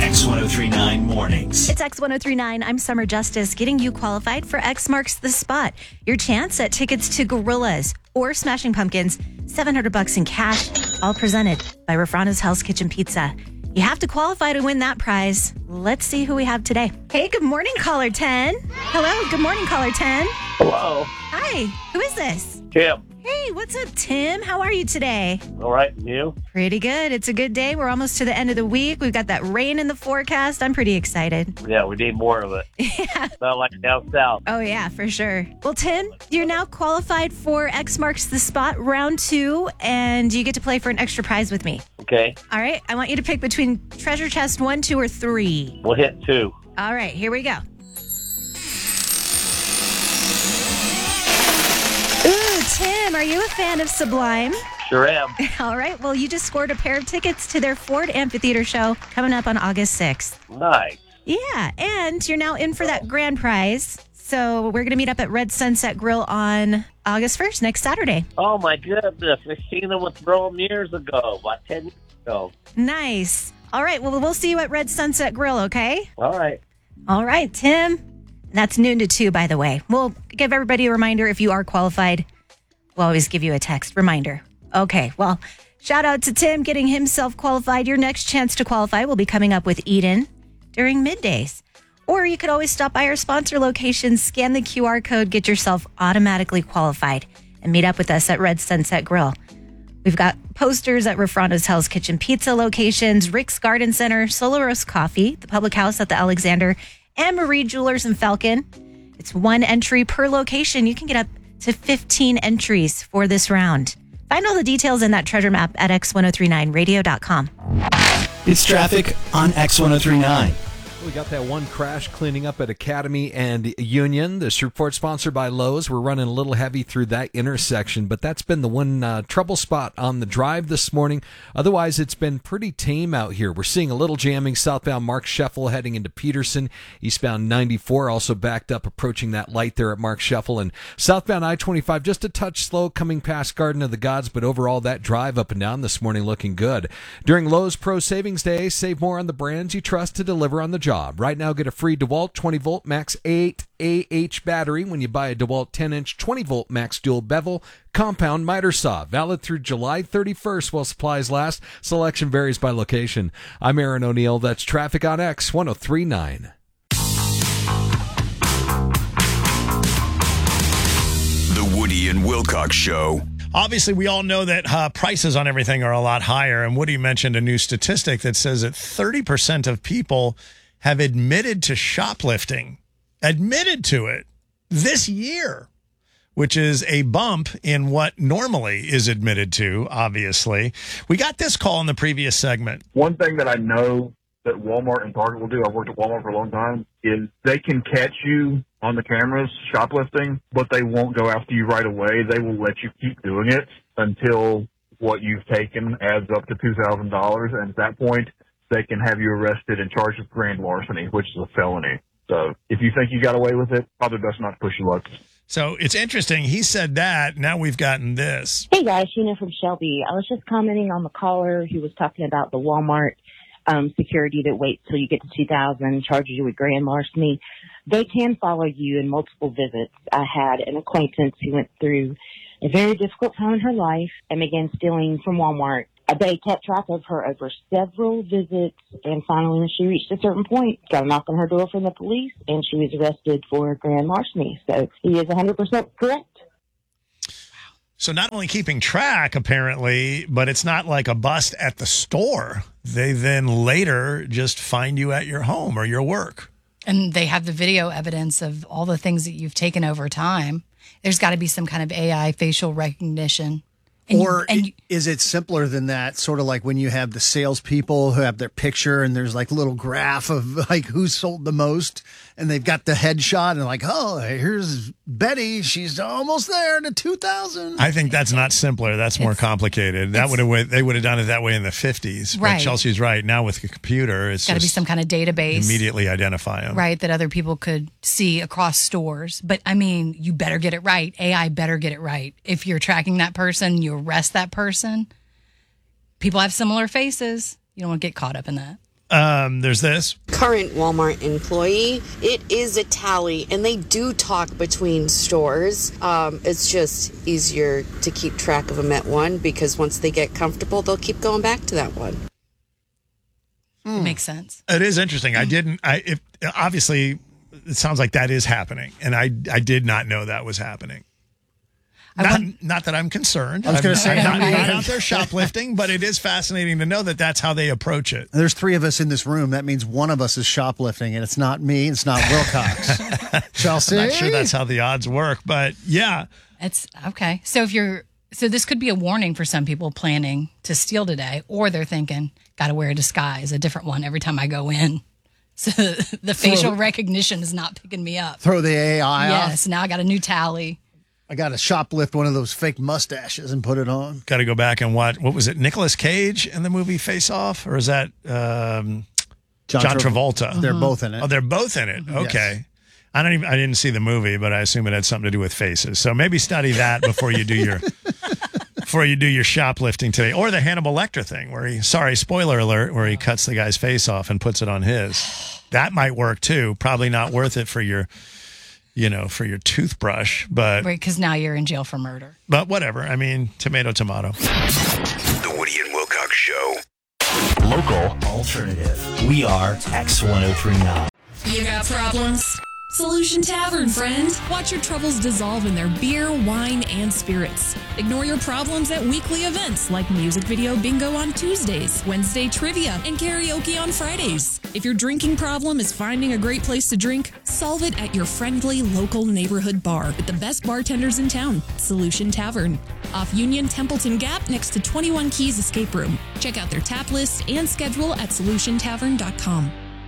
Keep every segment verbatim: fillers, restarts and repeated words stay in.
X ten thirty-nine Mornings. It's X ten thirty-nine. I'm Summer Justice, getting you qualified for X Marks the Spot. Your chance at tickets to Gorillas or Smashing Pumpkins, seven hundred bucks in cash, all presented by Rafrano's Hell's Kitchen Pizza. You have to qualify to win that prize. Let's see who we have today. Hey, good morning, caller ten. Hello, good morning, caller ten. Hello. Hi, who is this? Tim. Hey, what's up, Tim? How are you today? All right, and you? Pretty good. It's a good day. We're almost to the end of the week. We've got that rain in the forecast. I'm pretty excited. Yeah, we need more of it. Yeah. Not like down south. Oh, yeah, for sure. Well, Tim, you're now qualified for X Marks the Spot round two, and you get to play for an extra prize with me. Okay. All right. I want you to pick between treasure chest one, two, or three. We'll hit two. All right. Here we go. Ooh, Tim, are you a fan of Sublime? Sure am. All right. Well, you just scored a pair of tickets to their Ford Amphitheater show coming up on August sixth. Nice. Yeah. And you're now in for that grand prize. So we're going to meet up at Red Sunset Grill on August first, next Saturday. Oh, my goodness. I've seen them with Rome years ago, about ten years ago. Nice. All right. Well, we'll see you at Red Sunset Grill, okay? All right. All right, Tim. That's noon to two, by the way. We'll give everybody a reminder if you are qualified. We'll always give you a text reminder. Okay, well, shout out to Tim getting himself qualified. Your next chance to qualify will be coming up with Eden during middays. Or you could always stop by our sponsor location, scan the Q R code, get yourself automatically qualified, and meet up with us at Red Sunset Grill. We've got posters at Rafrano's Hell's Kitchen Pizza locations, Rick's Garden Center, Solaros Coffee, the Public House at the Alexander, and Marie Jewelers in Falcon. It's one entry per location. You can get up to fifteen entries for this round. Find all the details in that treasure map at x ten thirty-nine radio dot com. It's traffic on X ten thirty-nine. We got that one crash cleaning up at Academy and Union. This report sponsored by Lowe's. We're running a little heavy through that intersection, but that's been the one uh, trouble spot on the drive this morning. Otherwise, it's been pretty tame out here. We're seeing a little jamming southbound Mark Scheffel heading into Peterson. Eastbound ninety-four also backed up approaching that light there at Mark Scheffel. And southbound I twenty-five just a touch slow coming past Garden of the Gods, but overall that drive up and down this morning looking good. During Lowe's Pro Savings Day, save more on the brands you trust to deliver on the job. Right now, get a free DeWalt twenty volt max eight A H battery when you buy a DeWalt ten inch twenty volt max dual bevel compound miter saw. Valid through July thirty-first while supplies last. Selection varies by location. I'm Aaron O'Neill. That's traffic on X ten thirty-nine. The Woody and Wilcox Show. Obviously, we all know that uh, prices on everything are a lot higher. And Woody mentioned a new statistic that says that thirty percent of people have admitted to shoplifting, admitted to it this year, which is a bump in what normally is admitted to, obviously. We got this call in the previous segment. One thing that I know that Walmart and Target will do, I've worked at Walmart for a long time, is they can catch you on the cameras shoplifting, but they won't go after you right away. They will let you keep doing it until what you've taken adds up to two thousand dollars, and at that point, they can have you arrested and charged with grand larceny, which is a felony. So if you think you got away with it, probably best not push your luck. So it's interesting. He said that. Now we've gotten this. Hey, guys. Sheena from Shelby. I was just commenting on the caller who was talking about the Walmart um, security that waits till you get to two thousand, charges you with grand larceny. They can follow you in multiple visits. I had an acquaintance who went through a very difficult time in her life and began stealing from Walmart. They kept track of her over several visits, and finally when she reached a certain point, got a knock on her door from the police, and she was arrested for grand larceny. So he is one hundred percent correct. So not only keeping track, apparently, but it's not like a bust at the store. They then later just find you at your home or your work. And they have the video evidence of all the things that you've taken over time. There's got to be some kind of A I facial recognition. And or you, and you, is it simpler than that? Sort of like when you have the salespeople who have their picture and there's like a little graph of like who sold the most, and they've got the headshot and like, oh, here's Betty. She's almost there to two thousand. I think that's not simpler. That's more complicated. That would have they would have done it that way in the fifties. Right. But Chelsea's right. Now with the computer, it's got to be some kind of database. Immediately identify them. Right, that other people could see across stores. But I mean, you better get it right. A I better get it right. If you're tracking that person, you arrest that person. People have similar faces. You don't want to get caught up in that. Um, there's this. Current Walmart employee, it is a tally, and they do talk between stores. Um, it's just easier to keep track of them at one because once they get comfortable, they'll keep going back to that one. It makes sense. It is interesting. I didn't. I if, obviously it sounds like that is happening, and I I did not know that was happening. Not, not that I'm concerned. I was going to say, I'm not, right. not out there shoplifting, but it is fascinating to know that that's how they approach it. There's three of us in this room. That means one of us is shoplifting, and it's not me. It's not Wilcox. Chelsea. I'm not sure that's how the odds work, but yeah. It's okay. So if you're, so this could be a warning for some people planning to steal today, or they're thinking, got to wear a disguise, a different one every time I go in. So the facial Throw- recognition is not picking me up. Throw the A I off. Yes. Now I got a new tally. I got to shoplift one of those fake mustaches and put it on. Got to go back and watch. What was it? Nicolas Cage in the movie Face Off, or is that um, John, John Travolta? Travolta. They're both in it. Oh, they're both in it. Okay. Yes. I don't even. I didn't see the movie, but I assume it had something to do with faces. So maybe study that before you do your before you do your shoplifting today, or the Hannibal Lecter thing, where he. Sorry, spoiler alert, where he cuts the guy's face off and puts it on his. That might work too. Probably not worth it for your. You know, for your toothbrush, but Right, because now you're in jail for murder. but whatever. I mean, tomato, tomato. The Woody and Wilcox Show. Local alternative. We are X one oh three nine. You got problems? Solution Tavern, friend. Watch your troubles dissolve in their beer, wine, and spirits. Ignore your problems at weekly events like music video bingo on Tuesdays, Wednesday trivia, and karaoke on Fridays. If your drinking problem is finding a great place to drink, solve it at your friendly local neighborhood bar with the best bartenders in town, Solution Tavern. Off Union Templeton Gap next to twenty-one Keys Escape Room. Check out their tap list and schedule at solution tavern dot com.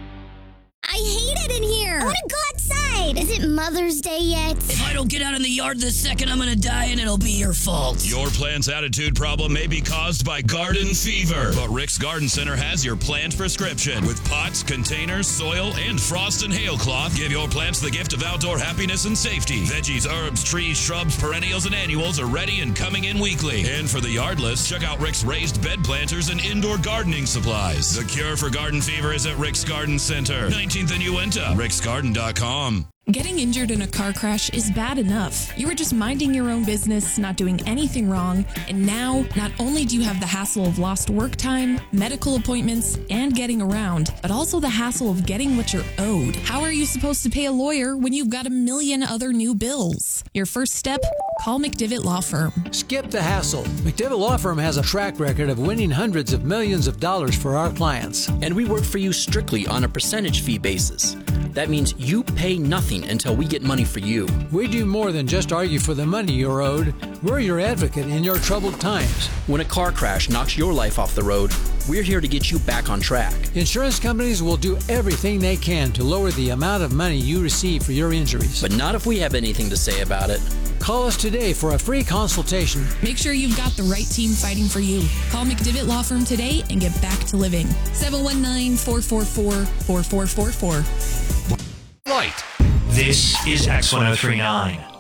I hate it in here. I want to go outside. Is it Mother's Day yet? If I don't get out in the yard this second, I'm going to die and it'll be your fault. Your plant's attitude problem may be caused by garden fever, but Rick's Garden Center has your plant prescription. With pots, containers, soil, and frost and hail cloth, give your plants the gift of outdoor happiness and safety. Veggies, herbs, trees, shrubs, perennials, and annuals are ready and coming in weekly. And for the yardless, check out Rick's raised bed planters and indoor gardening supplies. The cure for garden fever is at Rick's Garden Center, nineteenth and Uinta, ricks garden dot com. Getting injured in a car crash is bad enough. You were just minding your own business, not doing anything wrong, and now not only do you have the hassle of lost work time, medical appointments, and getting around, but also the hassle of getting what you're owed. How are you supposed to pay a lawyer when you've got a million other new bills? Your first step? Call McDivitt Law Firm. Skip the hassle. McDivitt Law Firm has a track record of winning hundreds of millions of dollars for our clients. And we work for you strictly on a percentage fee basis. That means you pay nothing until we get money for you. We do more than just argue for the money you're owed. We're your advocate in your troubled times. When a car crash knocks your life off the road, we're here to get you back on track. Insurance companies will do everything they can to lower the amount of money you receive for your injuries. But not if we have anything to say about it. Call us today for a free consultation. Make sure you've got the right team fighting for you. Call McDivitt Law Firm today and get back to living. seven one nine, four four four, four four four four. Light. This is X one oh three nine.